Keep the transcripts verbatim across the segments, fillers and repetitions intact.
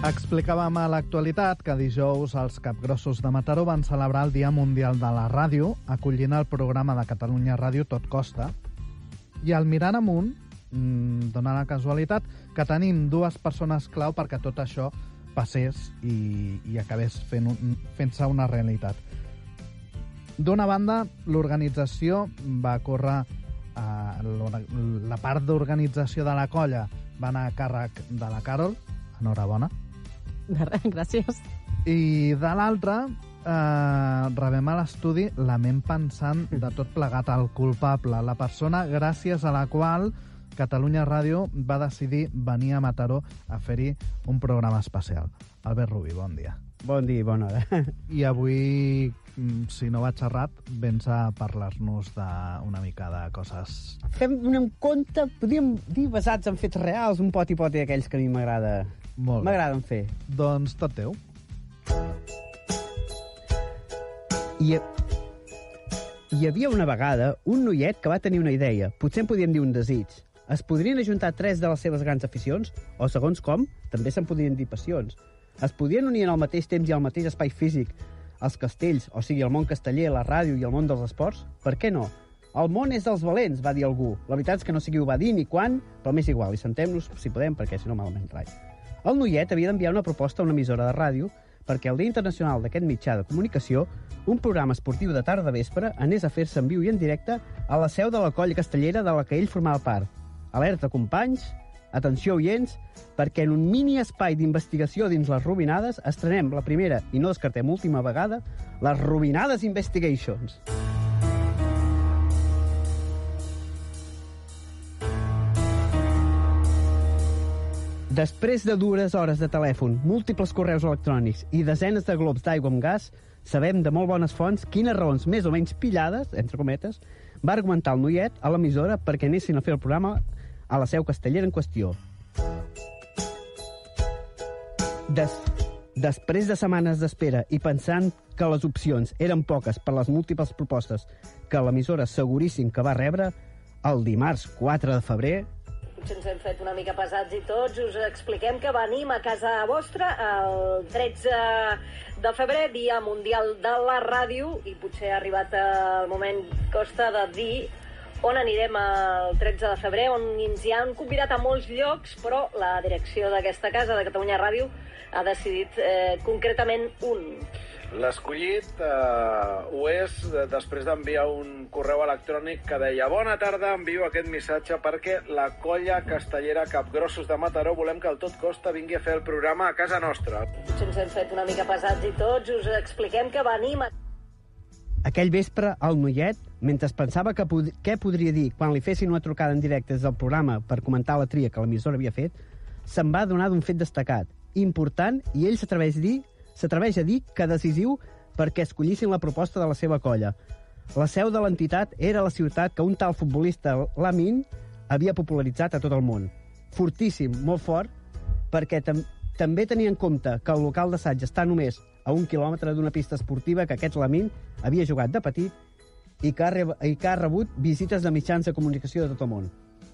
Explicàvem a l'actualitat que dijous els capgrossos de Mataró van celebrar el Dia Mundial de la Ràdio, acollint el programa de Catalunya Ràdio Tot Costa. I al mirant amunt, mmm, dona la casualitat que tenim dues persones clau perquè tot això passés i, i acabés fent un, fent-se una realitat. D'una banda, l'organització va córrer, eh, la part d'organització de la colla va anar a càrrec de la Carol, enhorabona. Gràcies. I de l'altra, eh, rebem a l'estudi la ment pensant de tot plegat, el culpable, la persona gràcies a la qual Catalunya Ràdio va decidir venir a Mataró a fer-hi un programa especial. Albert Rubí, bon dia. Bon dia, bona hora. I avui, si no vaig errat, vens a parlar-nos d'una mica de coses... Fem un compte, podríem dir, basats en fets reals, un poti-poti d'aquells que a mi m'agrada... M'agraden fer. Doncs tot teu. Hi, hi havia una vegada un noiet que va tenir una idea, potser en podíem dir un desig. Es podrien ajuntar tres de les seves grans aficions, o segons com, també se'n podrien dir passions. Es podien unir en el mateix temps i al mateix espai físic els castells, o sigui, el món casteller, la ràdio i el món dels esports? Per què no? El món és dels valents, va dir algú. La veritat és que no sé qui ho va dir ni quan, però m'és igual, i sentem-nos si podem, perquè si no malament rai. El noiet havia d'enviar una proposta a una emissora de ràdio perquè el Dia Internacional d'aquest mitjà de comunicació, un programa esportiu de tarda vespre, anés a fer-se en viu i en directe a la seu de la colla castellera de la que ell formava part. Alerta, companys, atenció, oients, perquè en un mini espai d'investigació dins les Rubinades estrenem la primera, i no descartem última vegada, les Rubinades Investigations. Després de dues hores de telèfon, múltiples correus electrònics i desenes de globs d'aigua amb gas, sabem de molt bones fonts quines raons més o menys pillades, entre cometes, va argumentar el noiet a l'emissora perquè anessin a fer el programa a la seu castellera en qüestió. Des... Després de setmanes d'espera i pensant que les opcions eren poques per les múltiples propostes que l'emissora seguríssim que va rebre, el dimarts quatre de febrer... Potser ens hem fet una mica pesats i tots, us expliquem que venim a casa vostra el tretze de febrer, Dia Mundial de la Ràdio, i potser ha arribat el moment, costa, de dir on anirem el tretze de febrer, on ens hi han convidat a molts llocs, però la direcció d'aquesta casa, de Catalunya Ràdio, ha decidit eh, concretament un. L'escollit eh, ho és després d'enviar un correu electrònic que deia: bona tarda, envio aquest missatge perquè la colla castellera Capgrossos de Mataró volem que el Tot Costa vingui a fer el programa a casa nostra. Potser ens hem fet una mica pesats i tots, us expliquem que venim a... Aquell vespre, el noiet, mentre pensava que pod què podria dir quan li fessin una trucada en directe des del programa per comentar la tria que l'emissora havia fet, se'n va adonar d'un fet destacat, important, i ell s'atreveix a dir s'atreveix a dir que decisiu perquè escollissin la proposta de la seva colla. La seu de l'entitat era la ciutat que un tal futbolista, Lamin, havia popularitzat a tot el món. Fortíssim, molt fort, perquè tam també tenia en compte que el local d'assaig està només a un quilòmetre d'una pista esportiva que aquest Lamin havia jugat de petit i que, ha i que ha rebut visites de mitjans de comunicació de tot el món.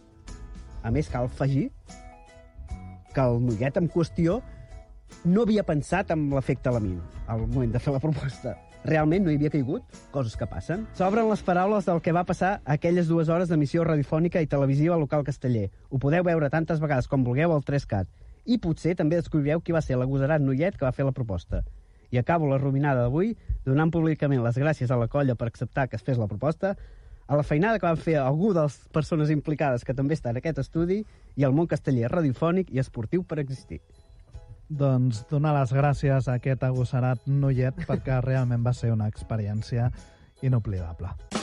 A més, cal afegir que el noiet en qüestió no havia pensat en l'efecte Lamin al moment de fer la proposta. Realment no hi havia caigut, coses que passen. S'obren les paraules del que va passar aquelles dues hores d'emissió radiofònica i televisiva al local casteller. Ho podeu veure tantes vegades com vulgueu al tres cat. I potser també descobrireu qui va ser l'agosarat noiet que va fer la proposta. I acabo la ruminada d'avui donant públicament les gràcies a la colla per acceptar que es fes la proposta, a la feinada que van fer algú de les persones implicades que també està en aquest estudi i al món casteller radiofònic i esportiu per existir. Doncs donar les gràcies a aquest agossarat noiet perquè realment va ser una experiència inoblidable.